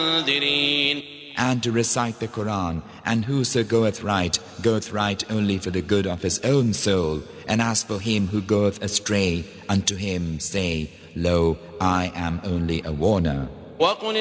مُنذِرِينَ. And to recite the Quran, and whoso goeth right only for the good of his own soul, and as for him who goeth astray, unto him say, Lo, I am only a warner.